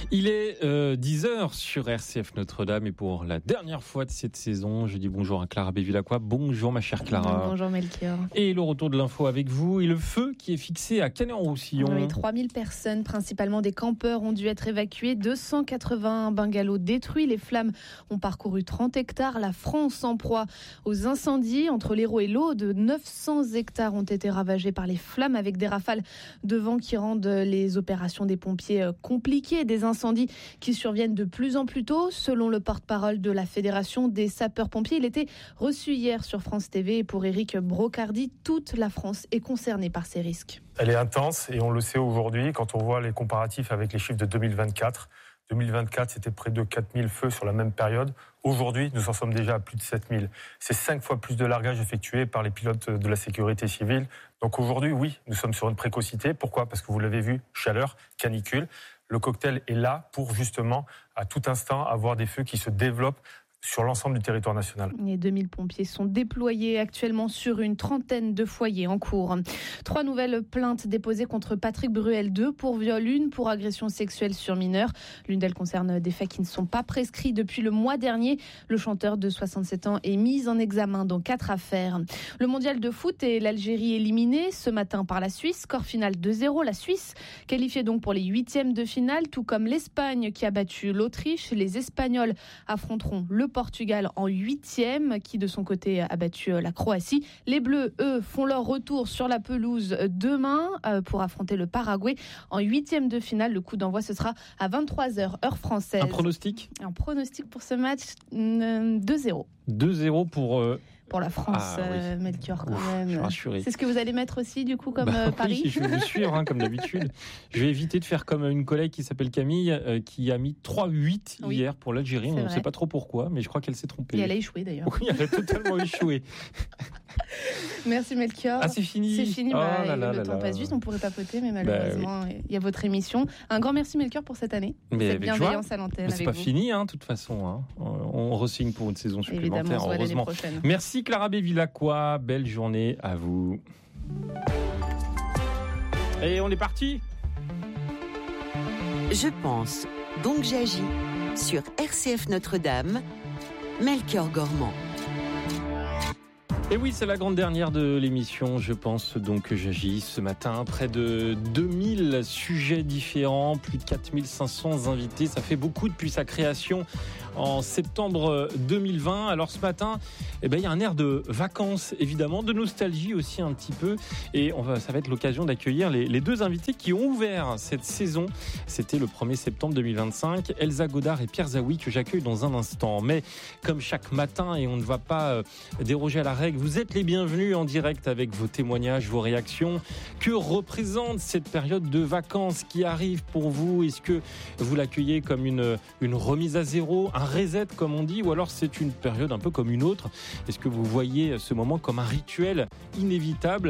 Il est 10h sur RCF Notre-Dame et pour la dernière fois de cette saison, je dis bonjour à Clara Bévilacqua. Bonjour ma chère Clara. Bonjour Melchior. Et le retour de l'info avec vous et le feu qui est fixé à Canet-en-Roussillon. Oui, 3000 personnes, principalement des campeurs, ont dû être évacuées. 280 bungalows détruits. Les flammes ont parcouru 30 hectares. La France en proie aux incendies. Entre l'Hérault et l'Aude, 900 hectares ont été ravagés par les flammes avec des rafales de vent qui rendent les opérations des pompiers compliquées. Des incendies qui surviennent de plus en plus tôt. Selon le porte-parole de la Fédération des sapeurs-pompiers, il était reçu hier sur France TV. Et pour Éric Brocardi, toute la France est concernée par ces risques. Elle est intense et on le sait aujourd'hui quand on voit les comparatifs avec les chiffres de 2024. 2024, c'était près de 4000 feux sur la même période. Aujourd'hui, nous en sommes déjà à plus de 7000. C'est 5 fois plus de largage effectué par les pilotes de la sécurité civile. Donc aujourd'hui, oui, nous sommes sur une précocité. Pourquoi ? Parce que vous l'avez vu, chaleur, canicule. Le cocktail est là pour justement, à tout instant, avoir des feux qui se développent sur l'ensemble du territoire national. Les 2000 pompiers sont déployés actuellement sur une trentaine de foyers en cours. 3 nouvelles plaintes déposées contre Patrick Bruel, 2 pour viol, 1 pour agression sexuelle sur mineur. L'une d'elles concerne des faits qui ne sont pas prescrits depuis le mois dernier. Le chanteur de 67 ans est mis en examen dans 4 affaires. Le mondial de foot et l'Algérie éliminée ce matin par la Suisse. Score final 2-0. La Suisse qualifiée donc pour les 8e de finale, tout comme l'Espagne qui a battu l'Autriche. Les Espagnols affronteront le Portugal en 8e, qui de son côté a battu la Croatie. Les Bleus, eux, font leur retour sur la pelouse demain pour affronter le Paraguay en 8e de finale. Le coup d'envoi, ce sera à 23h, heure française. Un pronostic ? Un pronostic pour ce match, 2-0. 2-0 pour la France, oui. Melchior, quand même. Je suis rassuré. C'est ce que vous allez mettre aussi, du coup, comme Paris ? Oui, je vais vous suivre, comme d'habitude. Je vais éviter de faire comme une collègue qui s'appelle Camille, qui a mis 3-8 hier pour l'Algérie. On ne sait pas trop pourquoi, mais je crois qu'elle s'est trompée. Et elle a échoué, d'ailleurs. Oui, elle a totalement échoué. Merci, Melchior. Ah, c'est fini. C'est fini. Le temps passe juste. On pourrait papoter, mais malheureusement, il y a votre émission. Un grand merci, Melchior, pour cette année. Mais cette bienveillance à l'antenne. C'est pas fini, de toute façon. On re-signe pour une saison supplémentaire, heureusement. Merci, Clara Bévilacqua. Belle journée à vous. Et on est parti. Je pense, donc j'agis sur RCF Notre-Dame, Melchior Gormand. Et oui, c'est la grande dernière de l'émission. Je pense donc que j'agis ce matin. Près de 2000 sujets différents, plus de 4500 invités. Ça fait beaucoup depuis sa création en septembre 2020. Alors ce matin, il y a un air de vacances, évidemment, de nostalgie aussi un petit peu. Et ça va être l'occasion d'accueillir les 2 invités qui ont ouvert cette saison. C'était le 1er septembre 2025. Elsa Godard et Pierre Zaoui que j'accueille dans un instant. Mais comme chaque matin, et on ne va pas déroger à la règle, vous êtes les bienvenus en direct avec vos témoignages, vos réactions. Que représente cette période de vacances qui arrive pour vous ? Est-ce que vous l'accueillez comme une remise à zéro, un reset comme on dit, ou alors c'est une période un peu comme une autre ? Est-ce que vous voyez ce moment comme un rituel inévitable ?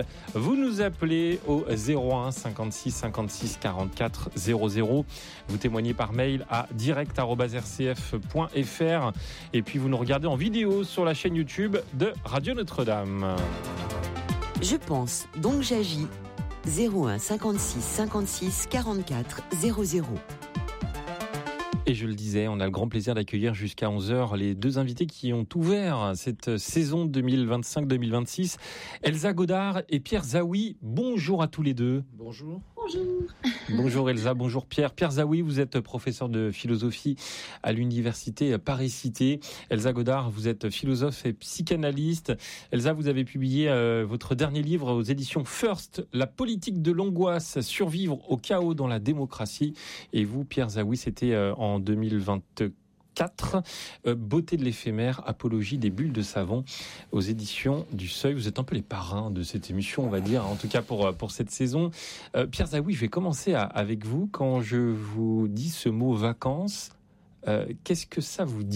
Vous nous appelez au 01 56 56 44 00. Vous témoignez par mail à direct@rcf.fr et puis vous nous regardez en vidéo sur la chaîne YouTube de Radio Notre-Dame. Je pense, donc j'agis. 01 56 56 44 00. Et je le disais, on a le grand plaisir d'accueillir jusqu'à 11h les 2 invités qui ont ouvert cette saison 2025-2026. Elsa Godard et Pierre Zaoui, bonjour à tous les 2. Bonjour. Bonjour. Bonjour Elsa, bonjour Pierre. Pierre Zaoui, vous êtes professeur de philosophie à l'université Paris-Cité. Elsa Godard, vous êtes philosophe et psychanalyste. Elsa, vous avez publié votre dernier livre aux éditions First, La politique de l'angoisse, survivre au chaos dans la démocratie. Et vous, Pierre Zaoui, c'était en 2024. Beauté de l'éphémère, apologie des bulles de savon aux éditions du Seuil. Vous êtes un peu les parrains de cette émission, on va dire, en tout cas pour cette saison. Pierre Zaoui, je vais commencer avec vous. Quand je vous dis ce mot vacances, qu'est-ce que ça vous dit ?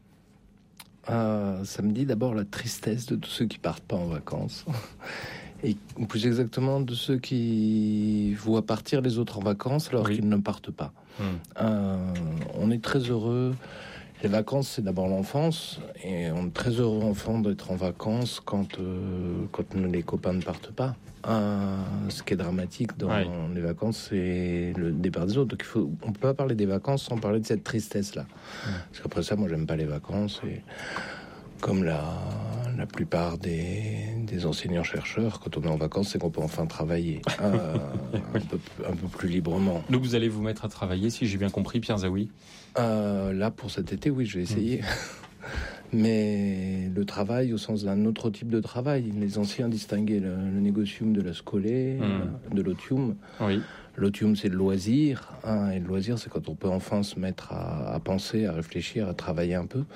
Ça me dit d'abord la tristesse de tous ceux qui partent pas en vacances. Et plus exactement de ceux qui voient partir les autres en vacances alors qu'ils ne partent pas. On est très heureux Les vacances, c'est d'abord l'enfance, et on est très heureux enfant d'être en vacances quand les copains ne partent pas. Ce qui est dramatique dans les vacances, c'est le départ des autres. Donc on peut pas parler des vacances sans parler de cette tristesse-là. Parce qu'après ça, moi, j'aime pas les vacances. Et comme la plupart des enseignants-chercheurs, quand on est en vacances, c'est qu'on peut enfin travailler un peu plus librement. Donc vous allez vous mettre à travailler, si j'ai bien compris, Pierre Zaoui. Là, pour cet été, oui, je vais essayer. Mais le travail au sens d'un autre type de travail. Les anciens distinguaient le négocium de la scolée, de l'otium. Oui. L'otium, c'est le loisir. Et le loisir, c'est quand on peut enfin se mettre à penser, à réfléchir, à travailler un peu.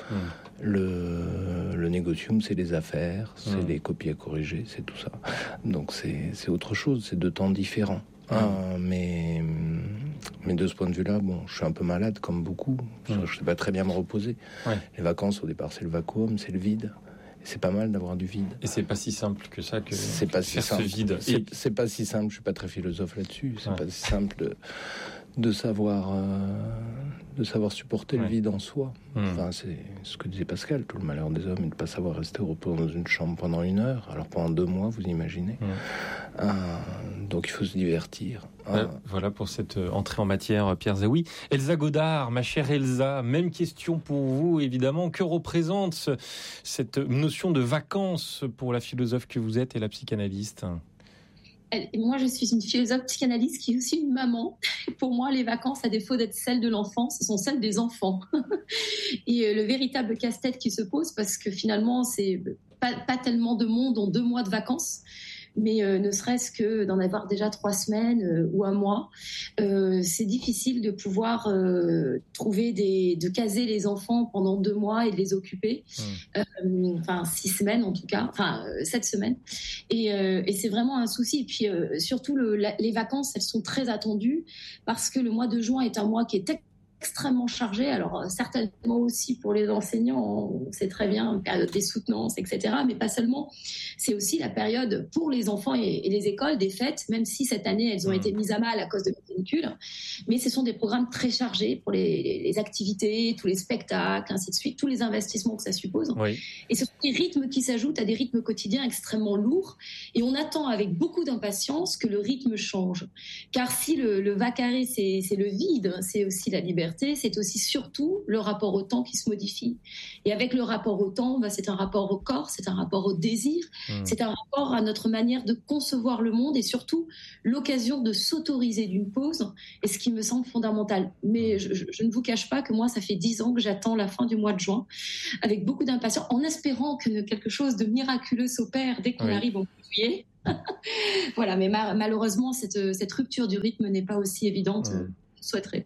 Le négocium, c'est les affaires, c'est les copies à corriger, c'est tout ça. Donc c'est autre chose, c'est deux temps différents. Mais de ce point de vue-là, bon, je suis un peu malade comme beaucoup. Je ne sais pas très bien me reposer. Ouais. Les vacances, au départ, c'est le vacuum, c'est le vide. Et c'est pas mal d'avoir du vide. Et c'est pas si simple que ça que c'est pas si simple. Ce vide. C'est pas si simple. Je suis pas très philosophe là-dessus. C'est pas si simple de savoir supporter le vide en soi. Enfin, c'est ce que disait Pascal. Tout le malheur des hommes est de ne pas savoir rester au repos dans une chambre pendant 1 heure. Alors pendant 2 mois, vous imaginez. Donc il faut se divertir. Voilà pour cette entrée en matière, Pierre Zaoui. Elsa Godard, ma chère Elsa, même question pour vous, évidemment. Que représente cette notion de vacances pour la philosophe que vous êtes et la psychanalyste ? Moi, je suis une philosophe psychanalyste qui est aussi une maman. Pour moi, les vacances, à défaut d'être celles de l'enfant, ce sont celles des enfants. Et le véritable casse-tête qui se pose, parce que finalement, c'est pas tellement de monde en 2 mois de vacances, mais ne serait-ce que d'en avoir déjà 3 semaines ou 1 mois, c'est difficile de pouvoir de caser les enfants pendant 2 mois et de les occuper. 6 semaines en tout cas, 7 semaines. Et c'est vraiment un souci. Et puis surtout, les vacances, elles sont très attendues parce que le mois de juin est un mois qui est extrêmement chargé, alors certainement aussi pour les enseignants, on sait très bien, période des soutenances, etc., mais pas seulement, c'est aussi la période pour les enfants et les écoles des fêtes, même si cette année elles ont été mises à mal à cause de la canicule, mais ce sont des programmes très chargés pour les activités, tous les spectacles, ainsi de suite, tous les investissements que ça suppose. Oui. Et ce sont des rythmes qui s'ajoutent à des rythmes quotidiens extrêmement lourds, et on attend avec beaucoup d'impatience que le rythme change, car si le vacaré c'est le vide, c'est aussi la liberté, c'est aussi surtout le rapport au temps qui se modifie. Et avec le rapport au temps, c'est un rapport au corps, c'est un rapport au désir, c'est un rapport à notre manière de concevoir le monde et surtout l'occasion de s'autoriser d'une pause, et ce qui me semble fondamental. Mais je ne vous cache pas que moi, ça fait 10 ans que j'attends la fin du mois de juin avec beaucoup d'impatience, en espérant que quelque chose de miraculeux s'opère dès qu'on arrive au juillet. Voilà, mais malheureusement, cette rupture du rythme n'est pas aussi évidente. Souhaiterais.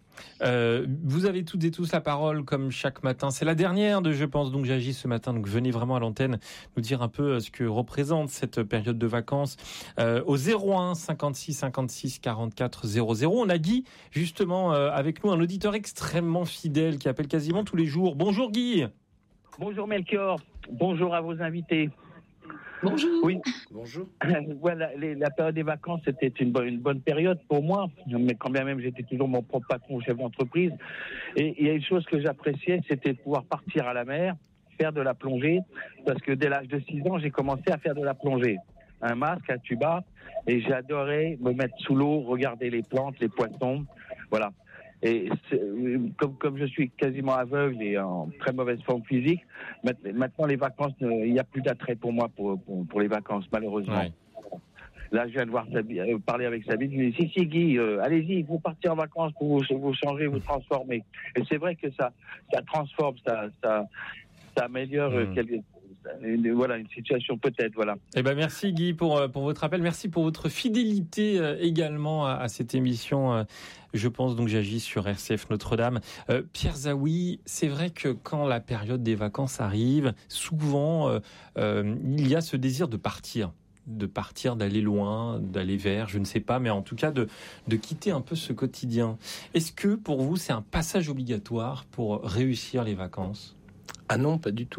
Vous avez toutes et tous la parole comme chaque matin. C'est la dernière de Je pense donc j'agis ce matin. Donc venez vraiment à l'antenne nous dire un peu ce que représente cette période de vacances. Au 01 56 56 44 00. On a Guy justement avec nous, un auditeur extrêmement fidèle qui appelle quasiment tous les jours. Bonjour Guy. Bonjour Melchior. Bonjour à vos invités. Bonjour. Oui. Bonjour. Voilà, la période des vacances, c'était une bonne période pour moi, mais quand bien même j'étais toujours mon propre patron, chef d'entreprise. Et il y a une chose que j'appréciais, c'était de pouvoir partir à la mer, faire de la plongée, parce que dès l'âge de 6 ans, j'ai commencé à faire de la plongée. Un masque, un tuba, et j'adorais me mettre sous l'eau, regarder les plantes, les poissons, voilà. Et comme je suis quasiment aveugle et en très mauvaise forme physique, maintenant les vacances, il n'y a plus d'attrait pour moi pour les vacances, malheureusement. Ouais. Là, je viens de voir parler avec Sabine. Je lui dis si Guy, allez-y, vous partez en vacances pour vous changer, vous transformer. Et c'est vrai que ça transforme, ça améliore voilà, une situation peut-être, voilà. Eh ben merci Guy pour votre appel, merci pour votre fidélité également à cette émission. Je pense donc j'agis sur RCF Notre-Dame. Pierre Zaoui, c'est vrai que quand la période des vacances arrive, souvent il y a ce désir de partir, d'aller loin, d'aller vers, je ne sais pas, mais en tout cas de quitter un peu ce quotidien. Est-ce que pour vous c'est un passage obligatoire pour réussir les vacances ? Ah non, pas du tout.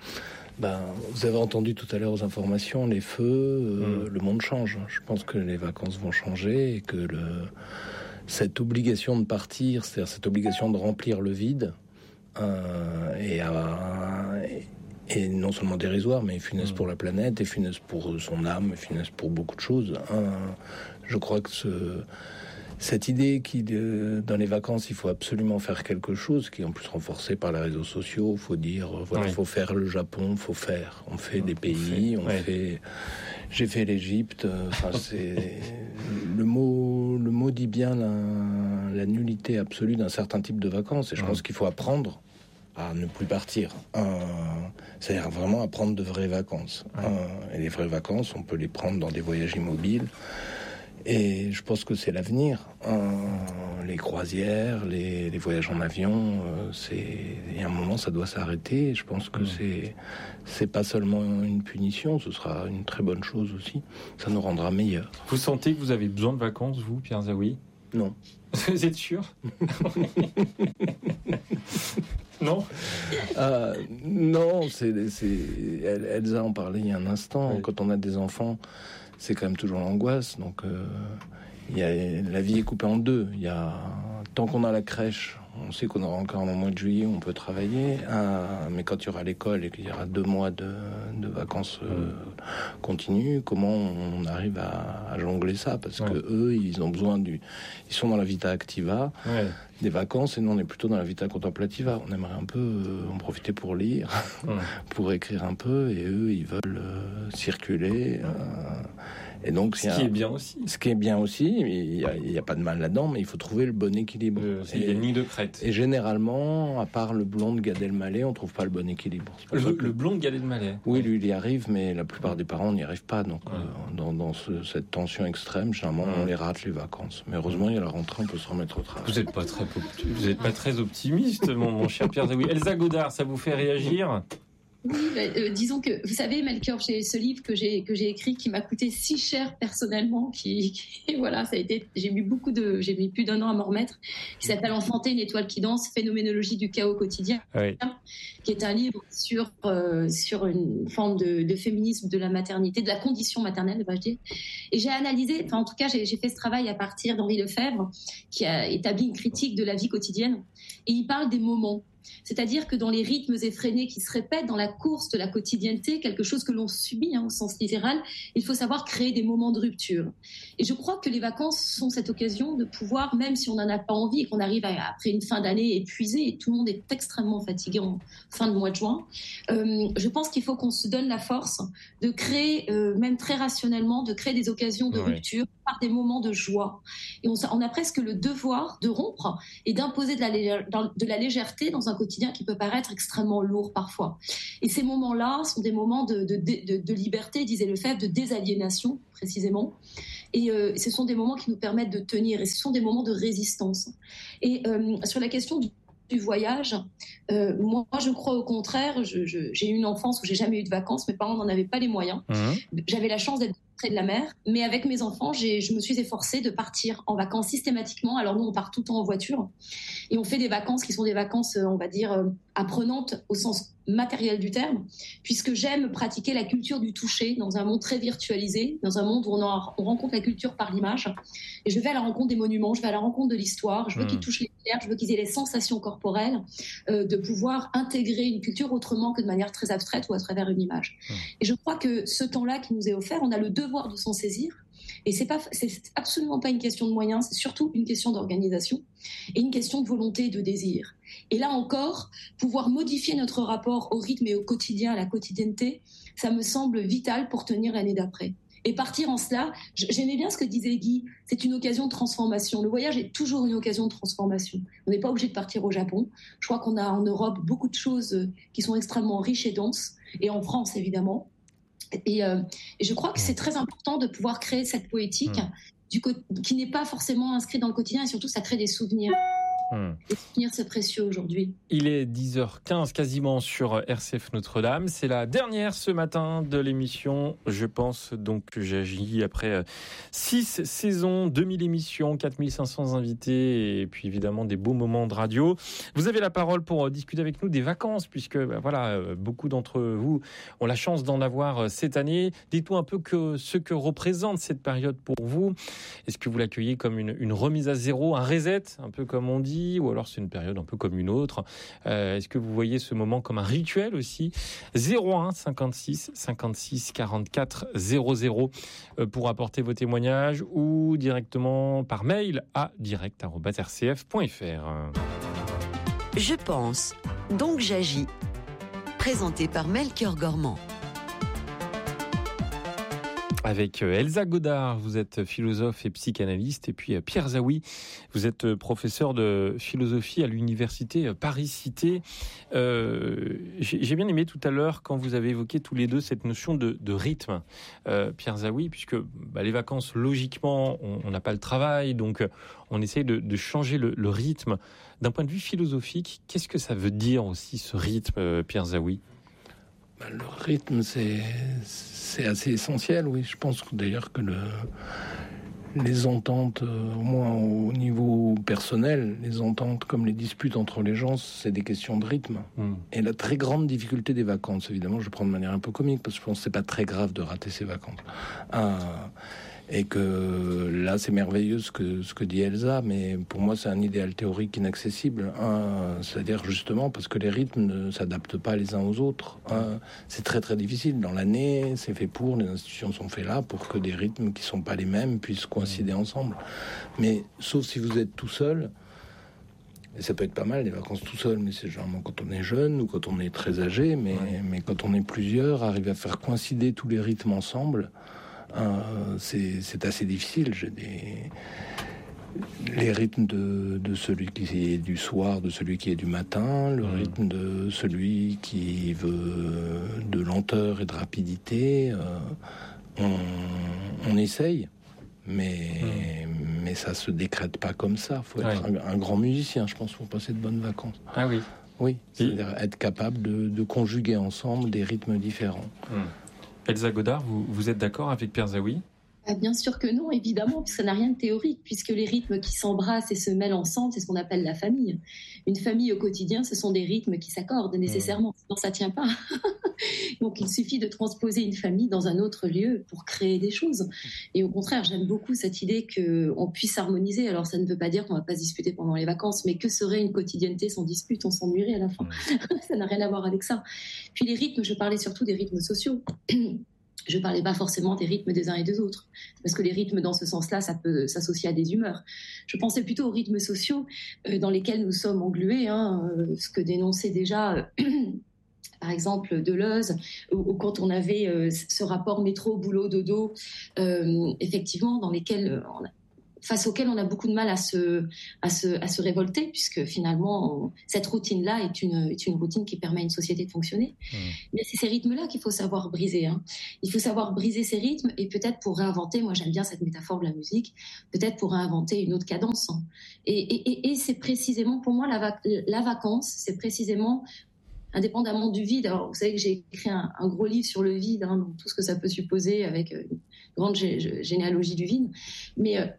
Vous avez entendu tout à l'heure aux informations, les feux, le monde change. Je pense que les vacances vont changer et que cette obligation de partir, c'est-à-dire cette obligation de remplir le vide, et non seulement dérisoire, mais funeste pour la planète, et funeste pour son âme, et funeste pour beaucoup de choses. Je crois que cette idée dans les vacances, il faut absolument faire quelque chose, qui est en plus renforcée par les réseaux sociaux. Il faut dire, faut faire le Japon, on fait des pays, j'ai fait l'Égypte. C'est le mot dit bien la nullité absolue d'un certain type de vacances. Et je pense qu'il faut apprendre à ne plus partir. C'est-à-dire vraiment à prendre de vraies vacances. Et les vraies vacances, on peut les prendre dans des voyages immobiles. Et je pense que c'est l'avenir. Les croisières, les voyages en avion, il y a un moment, ça doit s'arrêter. Et je pense que c'est pas seulement une punition, ce sera une très bonne chose aussi. Ça nous rendra meilleurs. Vous sentez que vous avez besoin de vacances, vous, Pierre Zaouy ? Non. Vous êtes sûr ? Non. Non, Elsa en parlait il y a un instant. Oui. Quand on a des enfants, c'est quand même toujours l'angoisse. Donc, la vie est coupée en deux. Tant qu'on a la crèche, on sait qu'on aura encore un mois de juillet où on peut travailler. Mais quand il y aura l'école et qu'il y aura 2 mois de vacances continues, comment on arrive à jongler ça ? Parce que eux, ils ont besoin ils sont dans la vita activa des vacances, et nous, on est plutôt dans la vita contemplativa. On aimerait un peu en profiter pour lire, pour écrire un peu, et eux, ils veulent circuler. Et donc, ce qui est bien aussi. Ce qui est bien aussi, il n'y a pas de mal là-dedans, mais il faut trouver le bon équilibre. C'est une ligne de crête. Et généralement, à part le blond de Gad Elmaleh, on ne trouve pas le bon équilibre. Le blond de Gad Elmaleh. Oui, lui, il y arrive, mais la plupart des parents n'y arrivent pas. Donc, dans cette tension extrême, généralement, on les rate les vacances. Mais heureusement, il y a la rentrée, on peut se remettre au travail. Vous n'êtes pas très optimiste, mon cher Pierre Zaouy. Elsa Godard, ça vous fait réagir ? Oui, disons que, vous savez, Melchior, j'ai ce livre que j'ai écrit qui m'a coûté si cher personnellement, voilà, j'ai mis plus d'1 an à m'en remettre, qui s'appelle Enfanter une étoile qui danse, phénoménologie du chaos quotidien, qui est un livre sur une forme de féminisme de la maternité, de la condition maternelle, devrais-je dire. Et j'ai analysé, en tout cas, j'ai fait ce travail à partir d'Henri Lefebvre, qui a établi une critique de la vie quotidienne, et il parle des moments. C'est-à-dire que dans les rythmes effrénés qui se répètent, dans la course de la quotidienneté, quelque chose que l'on subit au sens littéral, il faut savoir créer des moments de rupture. Et je crois que les vacances sont cette occasion de pouvoir, même si on n'en a pas envie et qu'on arrive après une fin d'année épuisée, et tout le monde est extrêmement fatigué en fin de mois de juin, je pense qu'il faut qu'on se donne la force de créer, même très rationnellement, de créer des occasions de rupture par des moments de joie. Et on a presque le devoir de rompre et d'imposer de la légèreté dans un quotidien qui peut paraître extrêmement lourd parfois. Et ces moments-là sont des moments de liberté, disait Lefebvre, de désaliénation précisément. Et ce sont des moments qui nous permettent de tenir, et ce sont des moments de résistance. Et sur la question du voyage, moi je crois au contraire, j'ai eu une enfance où j'ai jamais eu de vacances, mes parents n'en avaient pas les moyens. J'avais la chance d'être près de la mer, mais avec mes enfants, je me suis efforcée de partir en vacances systématiquement. Alors nous, on part tout le temps en voiture et on fait des vacances qui sont des vacances, on va dire, apprenantes au sens matériel du terme, puisque j'aime pratiquer la culture du toucher dans un monde très virtualisé, dans un monde où on rencontre la culture par l'image. Et je vais à la rencontre des monuments, je vais à la rencontre de l'histoire, je veux qu'ils touchent les pierres, je veux qu'ils aient les sensations corporelles, de pouvoir intégrer une culture autrement que de manière très abstraite ou à travers une image. Et je crois que ce temps-là qui nous est offert, on a le devoir de s'en saisir. Et c'est absolument pas une question de moyens, c'est surtout une question d'organisation et une question de volonté et de désir. Et là encore, pouvoir modifier notre rapport au rythme et au quotidien, à la quotidienneté, ça me semble vital pour tenir l'année d'après. Et partir en cela, j'aimais bien ce que disait Guy, c'est une occasion de transformation. Le voyage est toujours une occasion de transformation. On n'est pas obligé de partir au Japon. Je crois qu'on a en Europe beaucoup de choses qui sont extrêmement riches et denses, et en France évidemment. Et je crois que c'est très important de pouvoir créer cette poétique qui n'est pas forcément inscrite dans le quotidien, et surtout ça crée des souvenirs. Les souvenirs, c'est précieux aujourd'hui. Il est 10h15 quasiment sur RCF Notre-Dame. C'est la dernière ce matin de l'émission. Je pense donc que j'agis après 6 saisons, 2000 émissions, 4500 invités et puis évidemment des beaux moments de radio. Vous avez la parole pour discuter avec nous des vacances puisque beaucoup d'entre vous ont la chance d'en avoir cette année. Dites-nous un peu ce que représente cette période pour vous. Est-ce que vous l'accueillez comme une remise à zéro, un reset, un peu comme on dit? vie, ou alors c'est une période un peu comme une autre. Est-ce que vous voyez ce moment comme un rituel aussi? 01 56 56 44 00 pour apporter vos témoignages, ou directement par mail à direct@rcf.fr. Je pense, donc j'agis. Présenté par Melchior Gormand. Avec Elsa Godard, vous êtes philosophe et psychanalyste, et puis Pierre Zaoui, vous êtes professeur de philosophie à l'université Paris-Cité. J'ai bien aimé tout à l'heure quand vous avez évoqué tous les deux cette notion de rythme, Pierre Zaoui, puisque les vacances, logiquement, on n'a pas le travail, donc on essaye de changer le rythme. D'un point de vue philosophique, qu'est-ce que ça veut dire aussi ce rythme, Pierre Zaoui? Le rythme, c'est assez essentiel, oui. Je pense d'ailleurs que les ententes, au moins au niveau personnel, les ententes comme les disputes entre les gens, c'est des questions de rythme. Et la très grande difficulté des vacances, évidemment, je prends de manière un peu comique, parce que je pense que c'est pas très grave de rater ses vacances. Et que là, c'est merveilleux ce que dit Elsa, mais pour moi, c'est un idéal théorique inaccessible. C'est-à-dire justement parce que les rythmes ne s'adaptent pas les uns aux autres. C'est très très difficile. Dans l'année, c'est fait pour, les institutions sont faites là pour que des rythmes qui sont pas les mêmes puissent coïncider ensemble. Mais sauf si vous êtes tout seul, et ça peut être pas mal les vacances tout seul, mais c'est généralement quand on est jeune ou quand on est très âgé, mais quand on est plusieurs, arriver à faire coïncider tous les rythmes ensemble, c'est assez difficile. Les rythmes de celui qui est du soir, de celui qui est du matin, le rythme de celui qui veut de lenteur et de rapidité. On essaye, mais ça se décrète pas comme ça. Il faut être un grand musicien, je pense, pour passer de bonnes vacances. Ah oui. Oui, c'est-à-dire être capable de conjuguer ensemble des rythmes différents. Elsa Godard, vous êtes d'accord avec Pierre Zaoui? Bien sûr que non, évidemment, puisque ça n'a rien de théorique, puisque les rythmes qui s'embrassent et se mêlent ensemble, c'est ce qu'on appelle la famille. Une famille au quotidien, ce sont des rythmes qui s'accordent nécessairement, sinon ça ne tient pas. Donc il suffit de transposer une famille dans un autre lieu pour créer des choses. Et au contraire, j'aime beaucoup cette idée qu'on puisse harmoniser. Alors ça ne veut pas dire qu'on ne va pas se disputer pendant les vacances, mais que serait une quotidienneté sans dispute? On s'ennuierait à la fin. Ça n'a rien à voir avec ça. Puis les rythmes, je parlais surtout des rythmes sociaux. Je ne parlais pas forcément des rythmes des uns et des autres, parce que les rythmes, dans ce sens-là, ça peut s'associer à des humeurs. Je pensais plutôt aux rythmes sociaux dans lesquels nous sommes englués, ce que dénonçait déjà, par exemple, Deleuze, ou quand on avait ce rapport métro-boulot-dodo, effectivement, dans lesquels face auquel on a beaucoup de mal à se révolter, puisque finalement, cette routine-là est une routine qui permet à une société de fonctionner. Mais c'est ces rythmes-là qu'il faut savoir briser. Il faut savoir briser ces rythmes, et peut-être pour réinventer, moi j'aime bien cette métaphore de la musique, peut-être pour réinventer une autre cadence. Et c'est précisément, pour moi, la vacance, c'est précisément, indépendamment du vide. Alors, vous savez que j'ai écrit un gros livre sur le vide, donc tout ce que ça peut supposer avec une grande généalogie du vide. Mais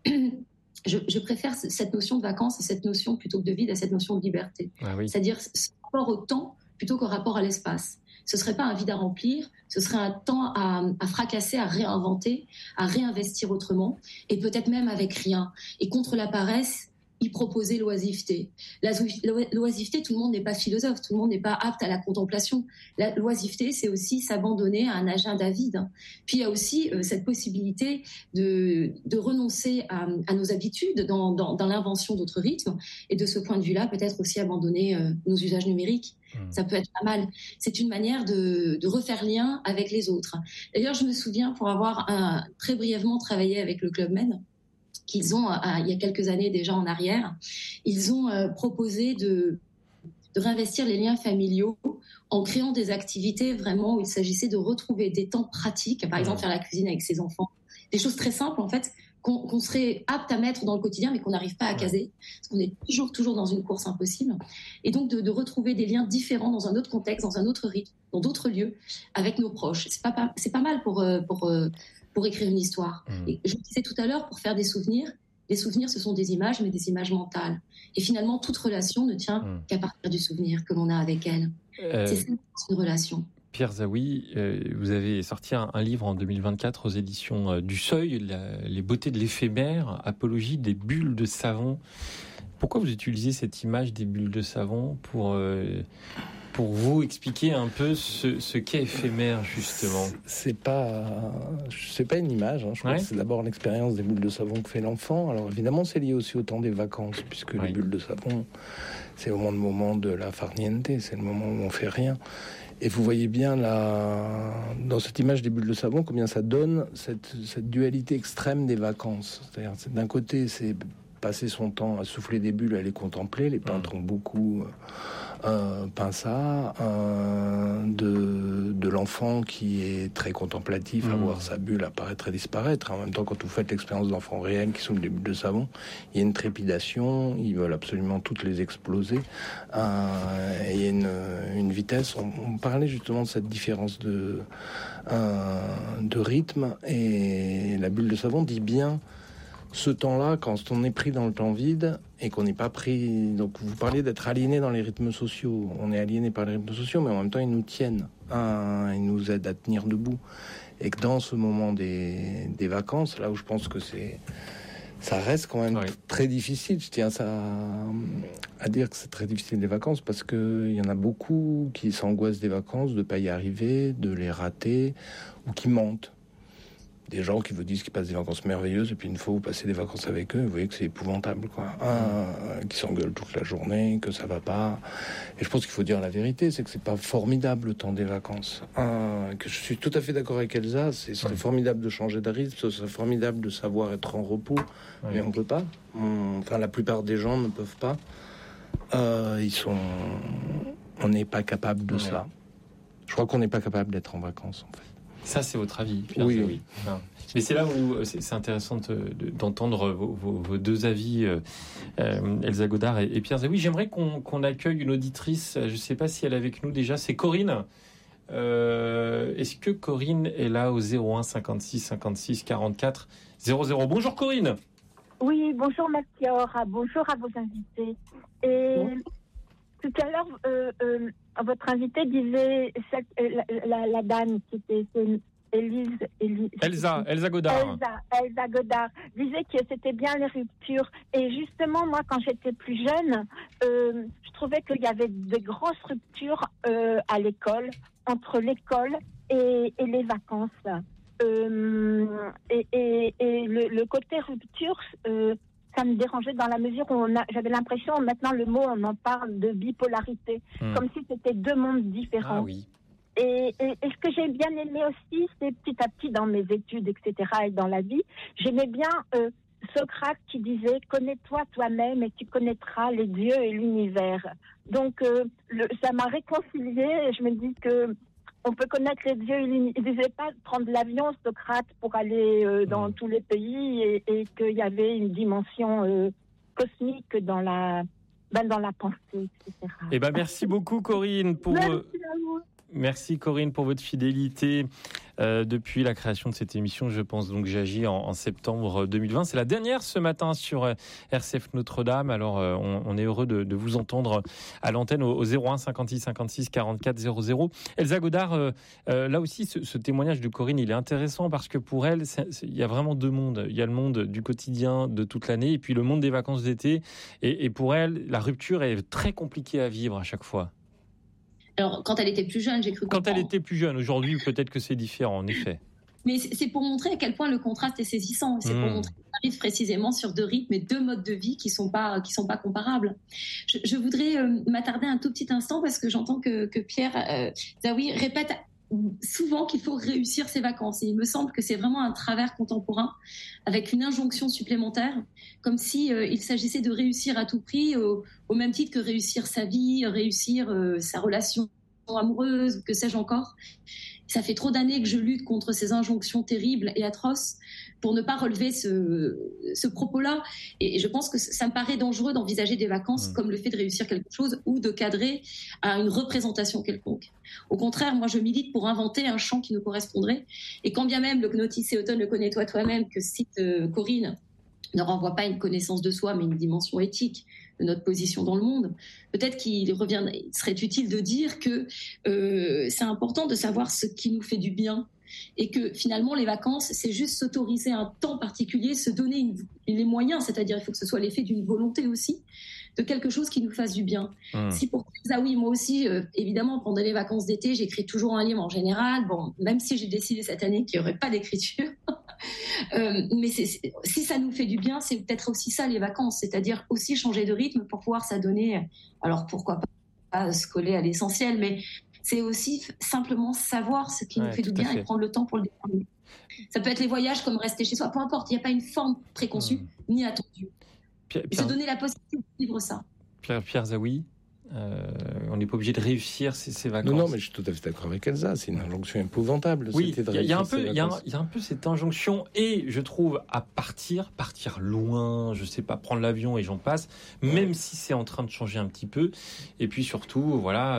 je préfère cette notion de vacances, cette notion plutôt que de vide, à cette notion de liberté. C'est-à-dire ce rapport au temps plutôt qu'au rapport à l'espace. Ce ne serait pas un vide à remplir, ce serait un temps à fracasser, à réinventer, à réinvestir autrement, et peut-être même avec rien. Et contre la paresse, y proposer l'oisiveté. L'oisiveté, tout le monde n'est pas philosophe, tout le monde n'est pas apte à la contemplation. L'oisiveté, c'est aussi s'abandonner à un agenda vide. Puis il y a aussi cette possibilité de renoncer à nos habitudes dans l'invention d'autres rythmes, et de ce point de vue-là, peut-être aussi abandonner nos usages numériques. Ça peut être pas mal. C'est une manière de refaire lien avec les autres. D'ailleurs, je me souviens, pour avoir très brièvement travaillé avec le Club Med, qu'ils ont, il y a quelques années déjà en arrière, ils ont proposé de réinvestir les liens familiaux en créant des activités vraiment où il s'agissait de retrouver des temps pratiques, par exemple faire la cuisine avec ses enfants, des choses très simples en fait, qu'on serait apte à mettre dans le quotidien mais qu'on n'arrive pas à caser, parce qu'on est toujours dans une course impossible, et donc de retrouver des liens différents dans un autre contexte, dans un autre rythme, dans d'autres lieux, avec nos proches. C'est pas mal pour écrire une histoire. Et je le disais tout à l'heure, pour faire des souvenirs, les souvenirs, ce sont des images, mais des images mentales. Et finalement, toute relation ne tient qu'à partir du souvenir que l'on a avec elle. C'est ça, une relation. Pierre Zaoui, vous avez sorti un livre en 2024 aux éditions du Seuil, Les beautés de l'éphémère, apologie des bulles de savon. Pourquoi vous utilisez cette image des bulles de savon pour vous expliquer un peu ce qu'est éphémère, justement? C'est pas une image. Je crois que c'est d'abord l'expérience des bulles de savon que fait l'enfant. Alors évidemment, c'est lié aussi au temps des vacances, puisque les bulles de savon, c'est au moment de la farniente, c'est le moment où on fait rien. Et vous voyez bien dans cette image des bulles de savon combien ça donne cette dualité extrême des vacances. C'est-à-dire, d'un côté, c'est passer son temps à souffler des bulles, à les contempler. Les peintres ont beaucoup peint ça, de l'enfant qui est très contemplatif à voir sa bulle apparaître et disparaître. En même temps, quand vous faites l'expérience d'enfants réels qui soufflent des bulles de savon, il y a une trépidation, ils veulent absolument toutes les exploser. Il y a une vitesse. On parlait justement de cette différence de rythme, et la bulle de savon dit bien ce temps-là, quand on est pris dans le temps vide et qu'on n'est pas pris... Donc vous parliez d'être aliéné dans les rythmes sociaux. On est aliéné par les rythmes sociaux, mais en même temps, ils nous tiennent. Ils nous aident à tenir debout. Et que dans ce moment des vacances, là où je pense que ça reste quand même très difficile. Je tiens à dire que c'est très difficile les vacances, parce qu'il y en a beaucoup qui s'angoissent des vacances, de ne pas y arriver, de les rater, ou qui mentent. Des gens qui vous disent qu'ils passent des vacances merveilleuses, et puis une fois vous passez des vacances avec eux, vous voyez que c'est épouvantable, quoi. Qui s'engueulent toute la journée, que ça va pas. Et je pense qu'il faut dire la vérité, c'est que c'est pas formidable le temps des vacances. Que je suis tout à fait d'accord avec Elsa, ce serait formidable de changer de rythme, ce serait formidable de savoir être en repos, mais on peut pas. Enfin, la plupart des gens ne peuvent pas. On n'est pas capable de ça. Je crois qu'on n'est pas capable d'être en vacances, en fait. Ça, c'est votre avis, Pierre. Oui. Mais c'est là où c'est intéressant d'entendre vos deux avis, Elsa Godard et Pierre Zaoui. J'aimerais qu'on accueille une auditrice. Je ne sais pas si elle est avec nous déjà. C'est Corinne. Est-ce que Corinne est là au 01 56 56 44 00? Bonjour Corinne. Oui, bonjour Melchior. Bonjour à vos invités. Et tout à l'heure, votre invité disait la dame qui était Elsa Godard. Elsa Godard disait que c'était bien les ruptures. Et justement, moi, quand j'étais plus jeune, je trouvais qu'il y avait de grosses ruptures à l'école, entre l'école et les vacances. Et le côté rupture, ça me dérangeait dans la mesure où j'avais l'impression, maintenant le mot, on en parle de bipolarité, comme si c'était deux mondes différents. Ah oui. Et ce que j'ai bien aimé aussi, c'est petit à petit dans mes études, etc., et dans la vie, j'aimais bien Socrate qui disait « Connais-toi toi-même et tu connaîtras les dieux et l'univers ». Donc, ça m'a réconciliée, et je me dis que on peut connaître les dieux. Il ne disait pas de prendre l'avion, Socrate, pour aller dans tous les pays, et qu'il y avait une dimension cosmique dans la pensée, etc. Eh ben, merci beaucoup, Corinne, Merci Corinne pour votre fidélité depuis la création de cette émission. Je pense donc j'agis en septembre 2020. C'est la dernière ce matin sur RCF Notre-Dame. Alors on est heureux de vous entendre à l'antenne au 01 56 56 44 00. Elsa Godard, là aussi ce témoignage de Corinne, il est intéressant parce que pour elle, il y a vraiment deux mondes. Il y a le monde du quotidien de toute l'année et puis le monde des vacances d'été. Et pour elle, la rupture est très compliquée à vivre à chaque fois. Alors, quand elle était plus jeune, j'ai cru comprendre. Quand elle était plus jeune, aujourd'hui, peut-être que c'est différent, en effet. Mais c'est pour montrer à quel point le contraste est saisissant. C'est pour montrer qu'on arrive précisément sur deux rythmes et deux modes de vie qui sont pas comparables. Je voudrais m'attarder un tout petit instant parce que j'entends que Pierre Zaoui répète souvent qu'il faut réussir ses vacances. Et il me semble que c'est vraiment un travers contemporain avec une injonction supplémentaire, comme si il s'agissait de réussir à tout prix, au même titre que réussir sa vie, réussir sa relation amoureuse, que sais-je encore. Ça fait trop d'années que je lutte contre ces injonctions terribles et atroces pour ne pas relever ce propos-là. Et je pense que ça me paraît dangereux d'envisager des vacances comme le fait de réussir quelque chose ou de cadrer à une représentation quelconque. Au contraire, moi, je milite pour inventer un champ qui nous correspondrait. Et quand bien même le Gnotis et Automne, le connais-toi toi-même, que cite Corinne, ne renvoie pas à une connaissance de soi, mais une dimension éthique de notre position dans le monde. Peut-être qu'il serait utile de dire que c'est important de savoir ce qui nous fait du bien et que finalement les vacances, c'est juste s'autoriser un temps particulier, se donner les moyens, c'est-à-dire il faut que ce soit l'effet d'une volonté aussi, de quelque chose qui nous fasse du bien. Si pour ça, oui, moi aussi, évidemment, pendant les vacances d'été, j'écris toujours un livre en général. Bon, même si j'ai décidé cette année qu'il n'y aurait pas d'écriture. Mais si ça nous fait du bien, c'est peut-être aussi ça les vacances, c'est-à-dire aussi changer de rythme pour pouvoir s'adonner. Alors pourquoi pas se coller à l'essentiel, mais c'est aussi simplement savoir ce qui nous fait du bien et prendre le temps pour le découvrir. Ça peut être les voyages comme rester chez soi, peu importe, il n'y a pas une forme préconçue ni attendue. Et se donner la possibilité de vivre ça. Pierre Zaoui, on n'est pas obligé de réussir ces vacances. Non, mais je suis tout à fait d'accord avec Elsa. C'est une injonction épouvantable. Oui, il y a un peu cette injonction, et je trouve à partir loin, je sais pas, prendre l'avion et j'en passe, même si c'est en train de changer un petit peu. Et puis surtout, voilà,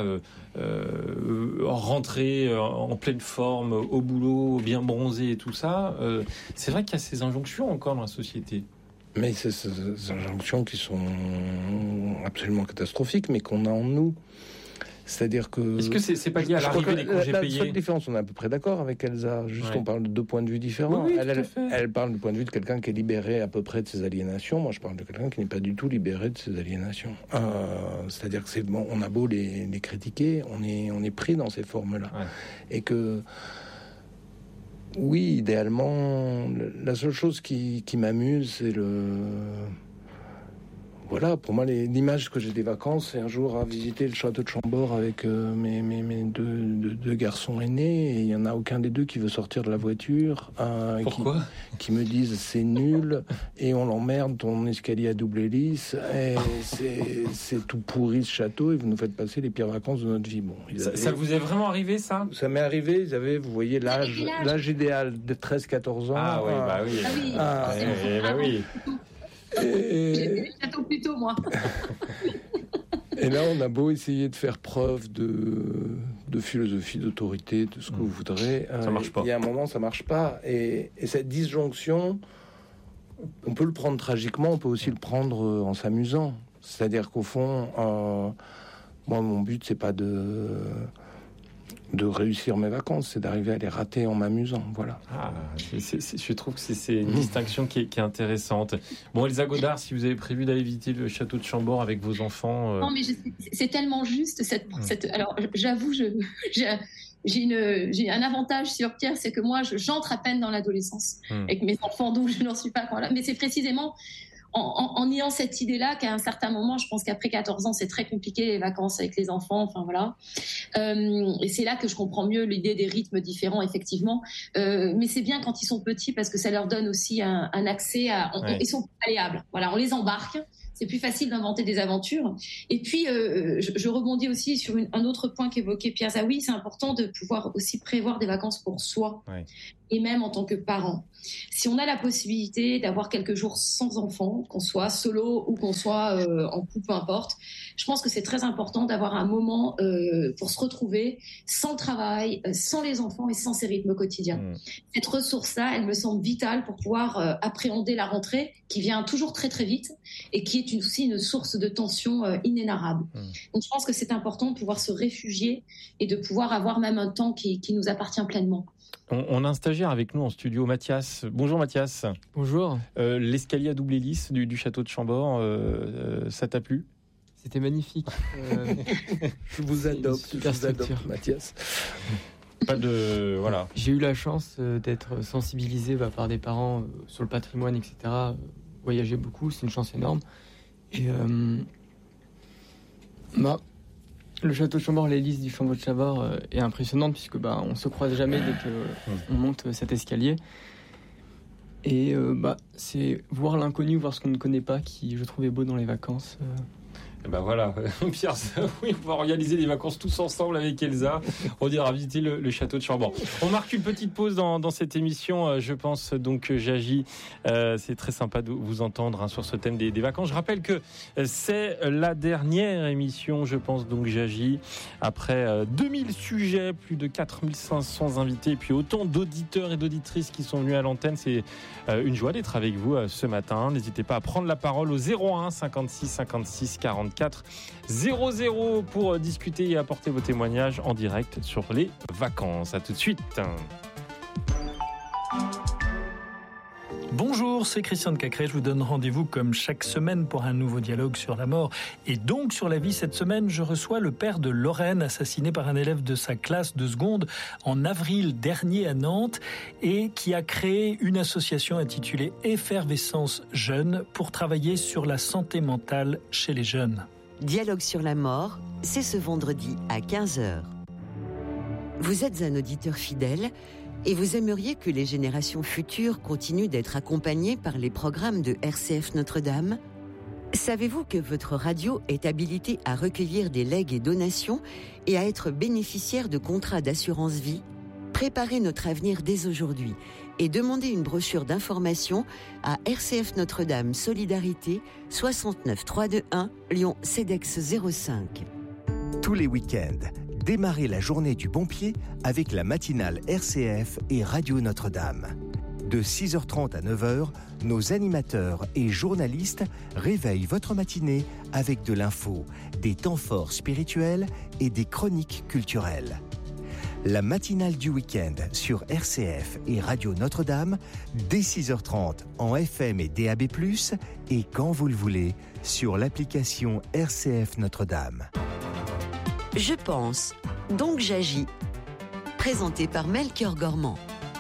rentrer en pleine forme au boulot, bien bronzé et tout ça. C'est vrai qu'il y a ces injonctions encore dans la société. Mais c'est ces injonctions qui sont absolument catastrophiques, mais qu'on a en nous. C'est-à-dire que... Est-ce que c'est pas lié à l'arrivée des congés payés ? La seule différence, on est à peu près d'accord avec Elsa, juste qu'on parle de deux points de vue différents. Oui, elle parle du point de vue de quelqu'un qui est libéré à peu près de ses aliénations. Moi, je parle de quelqu'un qui n'est pas du tout libéré de ses aliénations. C'est-à-dire que on a beau les critiquer, on est pris dans ces formes-là. Ouais. Et que... Oui, idéalement, la seule chose qui m'amuse, c'est Voilà, pour moi, l'image que j'ai des vacances, c'est un jour à visiter le château de Chambord avec mes deux garçons aînés, et il n'y en a aucun des deux qui veut sortir de la voiture. Pourquoi ? Qui me disent c'est nul, et on l'emmerde, ton escalier à double hélice, et c'est tout pourri ce château, et vous nous faites passer les pires vacances de notre vie. Bon, ça vous est vraiment arrivé, ça ? Ça m'est arrivé, ils avaient, vous voyez, l'âge idéal de 13-14 ans. Ah oui, bah oui. J'ai des châteaux plus tôt, moi. Et là, on a beau essayer de faire preuve de philosophie, d'autorité, de ce que vous voudrez. Ça marche pas. Il y a un moment, ça marche pas. Et cette disjonction, on peut le prendre tragiquement, on peut aussi le prendre en s'amusant. C'est-à-dire qu'au fond, moi, mon but, c'est pas de réussir mes vacances, c'est d'arriver à les rater en m'amusant, voilà. Je trouve que c'est une distinction qui est intéressante. Bon, Elsa Godard, si vous avez prévu d'aller visiter le château de Chambord avec vos enfants... Non, mais c'est tellement juste, alors, j'avoue, j'ai un avantage sur Pierre, c'est que moi, j'entre à peine dans l'adolescence avec mes enfants, donc je n'en suis pas encore là. Mais c'est précisément... En ayant cette idée-là qu'à un certain moment, je pense qu'après 14 ans, c'est très compliqué les vacances avec les enfants, enfin voilà. Et c'est là que je comprends mieux l'idée des rythmes différents, effectivement. Mais c'est bien quand ils sont petits parce que ça leur donne aussi un accès ils sont malléables. Voilà, on les embarque. C'est plus facile d'inventer des aventures. Et puis, je rebondis aussi sur un autre point qu'évoquait Pierre Zaoui. C'est important de pouvoir aussi prévoir des vacances pour soi, et même en tant que parent. Si on a la possibilité d'avoir quelques jours sans enfants, qu'on soit solo ou qu'on soit en couple, peu importe, je pense que c'est très important d'avoir un moment pour se retrouver sans travail, sans les enfants et sans ces rythmes quotidiens. Cette ressource-là, elle me semble vitale pour pouvoir appréhender la rentrée qui vient toujours très très vite et qui est aussi une source de tension inénarrable. Donc je pense que c'est important de pouvoir se réfugier et de pouvoir avoir même un temps qui nous appartient pleinement. On a un stagiaire avec nous en studio, Mathias. Bonjour Mathias. Bonjour. L'escalier à double hélice du château de Chambord, ça t'a plu ? C'était magnifique. Je vous adopte, Mathias. Pas de... Voilà. J'ai eu la chance d'être sensibilisé par des parents sur le patrimoine, etc. Voyager beaucoup, c'est une chance énorme. Et le château de Chambord, l'hélice du château de Chambord est impressionnante puisque on se croise jamais dès qu'on monte cet escalier. Et c'est voir l'inconnu, voir ce qu'on ne connaît pas, qui je trouvais beau dans les vacances. Et ben voilà, Pierre, oui, on va organiser des vacances tous ensemble avec Elsa. On ira visiter le château de Chambord. On marque une petite pause dans cette émission. Je pense donc j'agis. C'est très sympa de vous entendre sur ce thème des vacances. Je rappelle que c'est la dernière émission, je pense donc j'agis. Après 2000 sujets, plus de 4500 invités, et puis autant d'auditeurs et d'auditrices qui sont venus à l'antenne. C'est une joie d'être avec vous ce matin. N'hésitez pas à prendre la parole au 01 56 56 44 00 pour discuter et apporter vos témoignages en direct sur les vacances. À tout de suite. Bonjour, c'est Christian de Cacré. Je vous donne rendez-vous comme chaque semaine pour un nouveau dialogue sur la mort et donc sur la vie. Cette semaine, je reçois le père de Lorraine, assassiné par un élève de sa classe de seconde en avril dernier à Nantes et qui a créé une association intitulée Effervescence Jeune pour travailler sur la santé mentale chez les jeunes. Dialogue sur la mort, c'est ce vendredi à 15h. Vous êtes un auditeur fidèle et vous aimeriez que les générations futures continuent d'être accompagnées par les programmes de RCF Notre-Dame ? Savez-vous que votre radio est habilitée à recueillir des legs et donations et à être bénéficiaire de contrats d'assurance vie ? Préparez notre avenir dès aujourd'hui et demandez une brochure d'information à RCF Notre-Dame Solidarité 69 321 Lyon CEDEX 05. Tous les week-ends, démarrez la journée du bon pied avec la matinale RCF et Radio Notre-Dame. De 6h30 à 9h, nos animateurs et journalistes réveillent votre matinée avec de l'info, des temps forts spirituels et des chroniques culturelles. La matinale du week-end sur RCF et Radio Notre-Dame, dès 6h30 en FM et DAB+, et quand vous le voulez, sur l'application RCF Notre-Dame. Je pense, donc j'agis. Présenté par Melchior Gormand.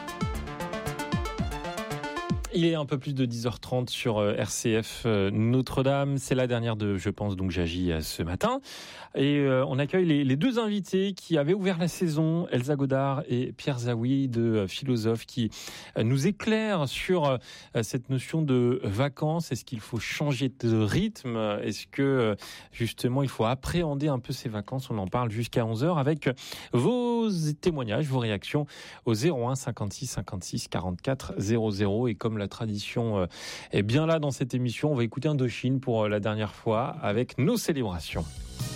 Il est un peu plus de 10h30 sur RCF Notre-Dame. C'est la dernière de Je pense, donc j'agis ce matin. Et on accueille les deux invités qui avaient ouvert la saison, Elsa Godard et Pierre Zaoui, deux philosophes qui nous éclairent sur cette notion de vacances. Est-ce qu'il faut changer de rythme ? Est-ce que justement il faut appréhender un peu ces vacances ? On en parle jusqu'à 11h avec vos témoignages, vos réactions au 01 56 56 44 00. Et comme la tradition est bien là dans cette émission, on va écouter Indochine pour la dernière fois avec nos célébrations.